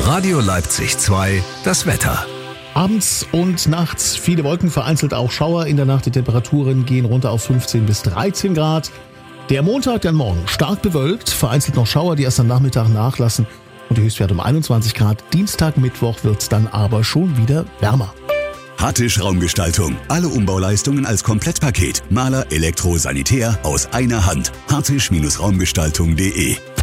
Radio Leipzig 2, das Wetter. Abends und nachts viele Wolken, vereinzelt auch Schauer. In der Nacht die Temperaturen gehen runter auf 15 bis 13 Grad. Der Montag, dann morgen stark bewölkt, vereinzelt noch Schauer, die erst am Nachmittag nachlassen. Und die Höchstwerte um 21 Grad. Dienstag, Mittwoch wird's dann aber schon wieder wärmer. Hattisch Raumgestaltung. Alle Umbauleistungen als Komplettpaket. Maler, Elektro, Sanitär aus einer Hand. Hattisch-Raumgestaltung.de